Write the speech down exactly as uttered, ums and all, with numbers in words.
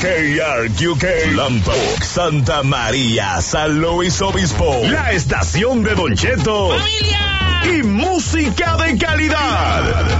K R Q K, Lambok, Santa María, San Luis Obispo, la estación de Don Cheto, ¡Familia! y música de calidad.